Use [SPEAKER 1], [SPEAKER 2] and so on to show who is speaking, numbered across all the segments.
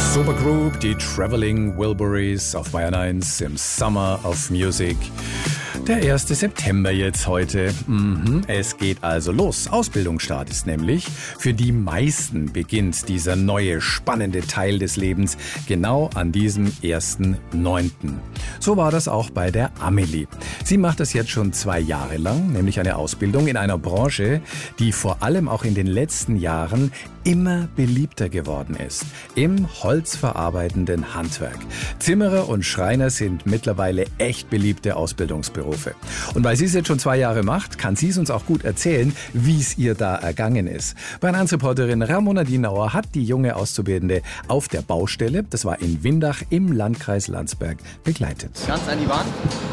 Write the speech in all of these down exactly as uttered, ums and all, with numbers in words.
[SPEAKER 1] Supergroup, die Traveling Wilburys auf Bayern eins im Summer of Music. Der erste September jetzt heute. Mhm, es geht also los. Ausbildungsstart ist nämlich. Für die meisten beginnt dieser neue, spannende Teil des Lebens genau an diesem ersten neunten So war das auch bei der Amelie. Sie macht das jetzt schon zwei Jahre lang, nämlich eine Ausbildung in einer Branche, die vor allem auch in den letzten Jahren immer beliebter geworden ist. Im holzverarbeitenden Handwerk. Zimmerer und Schreiner sind mittlerweile echt beliebte Ausbildungsberufe. Und weil sie es jetzt schon zwei Jahre macht, kann sie es uns auch gut erzählen, wie es ihr da ergangen ist. Bayern eins Reporterin Ramona Dienauer hat die junge Auszubildende auf der Baustelle, das war in Windach im Landkreis Landsberg, begleitet.
[SPEAKER 2] Ganz an die Wand.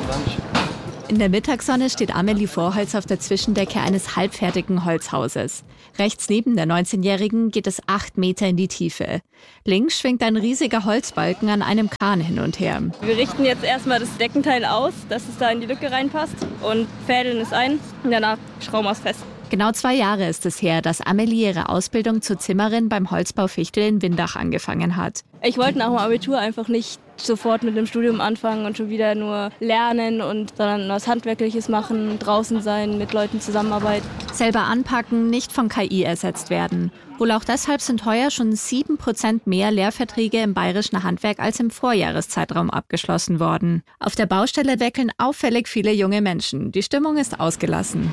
[SPEAKER 3] In der Mittagssonne steht Amelie Vorholz auf der Zwischendecke eines halbfertigen Holzhauses. Rechts neben der neunzehnjährigen geht es acht Meter in die Tiefe. Links schwingt ein riesiger Holzbalken an einem Kran hin und her.
[SPEAKER 4] Wir richten jetzt erstmal das Deckenteil aus, dass es da in die Lücke reinpasst und fädeln es ein und danach schrauben wir es fest.
[SPEAKER 3] Genau zwei Jahre ist es her, dass Amelie ihre Ausbildung zur Zimmerin beim Holzbau Fichtel in Windach angefangen hat.
[SPEAKER 4] Ich wollte nach dem Abitur einfach nicht sofort mit dem Studium anfangen und schon wieder nur lernen, und sondern was Handwerkliches machen, draußen sein, mit Leuten zusammenarbeiten.
[SPEAKER 3] Selber anpacken, nicht von K I ersetzt werden. Wohl auch deshalb sind heuer schon sieben Prozent mehr Lehrverträge im bayerischen Handwerk als im Vorjahreszeitraum abgeschlossen worden. Auf der Baustelle werkeln auffällig viele junge Menschen. Die Stimmung ist ausgelassen.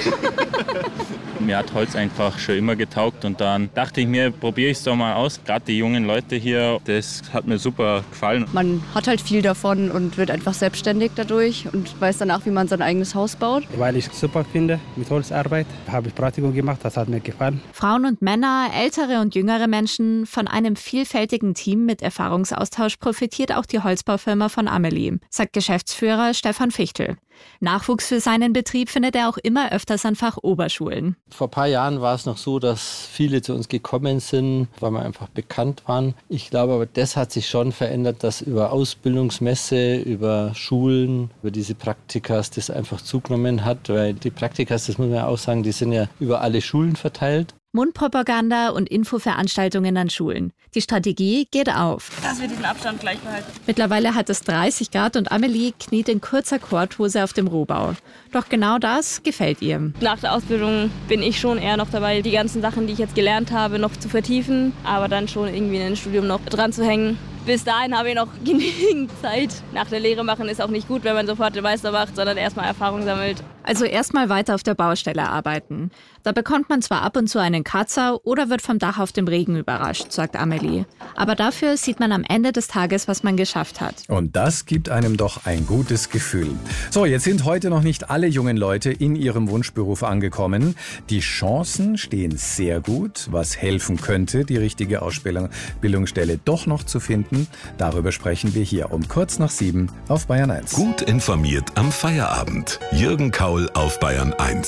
[SPEAKER 5] Mir hat Holz einfach schon immer getaugt und dann dachte ich mir, probiere ich es doch mal aus. Gerade die jungen Leute hier, das hat mir super gefallen.
[SPEAKER 6] Man hat halt viel davon und wird einfach selbstständig dadurch und weiß danach, wie man sein eigenes Haus baut.
[SPEAKER 7] Weil ich es super finde mit Holzarbeit, habe ich Praktikum gemacht, das hat mir gefallen.
[SPEAKER 3] Frauen und Männer, ältere und jüngere Menschen, von einem vielfältigen Team mit Erfahrungsaustausch profitiert auch die Holzbaufirma von Amelie, sagt Geschäftsführer Stefan Fichtel. Nachwuchs für seinen Betrieb findet er auch immer öfters an Fachoberschulen.
[SPEAKER 8] Vor ein paar Jahren war es noch so, dass viele zu uns gekommen sind, weil wir einfach bekannt waren. Ich glaube aber, das hat sich schon verändert, dass über Ausbildungsmesse, über Schulen, über diese Praktikas das einfach zugenommen hat. Weil die Praktikas, das muss man ja auch sagen, die sind ja über alle Schulen verteilt.
[SPEAKER 3] Mundpropaganda und Infoveranstaltungen an Schulen. Die Strategie geht auf.
[SPEAKER 4] Dass wir diesen Abstand gleich behalten.
[SPEAKER 3] Mittlerweile hat es dreißig Grad und Amelie kniet in kurzer Korthose auf dem Rohbau. Doch genau das gefällt ihr.
[SPEAKER 4] Nach der Ausbildung bin ich schon eher noch dabei, die ganzen Sachen, die ich jetzt gelernt habe, noch zu vertiefen, aber dann schon irgendwie in ein Studium noch dran zu hängen. Bis dahin habe ich noch genügend Zeit. Nach der Lehre machen ist auch nicht gut, wenn man sofort den Meister macht, sondern erstmal Erfahrung sammelt.
[SPEAKER 3] Also erstmal weiter auf der Baustelle arbeiten. Da bekommt man zwar ab und zu einen Kratzer oder wird vom Dach auf dem Regen überrascht, sagt Amelie. Aber dafür sieht man am Ende des Tages, was man geschafft hat.
[SPEAKER 1] Und das gibt einem doch ein gutes Gefühl. So, jetzt sind heute noch nicht alle jungen Leute in ihrem Wunschberuf angekommen. Die Chancen stehen sehr gut, was helfen könnte, die richtige Ausbildungsstelle doch noch zu finden. Darüber sprechen wir hier um kurz nach sieben auf Bayern eins.
[SPEAKER 9] Gut informiert am Feierabend. Jürgen Kaul auf Bayern eins.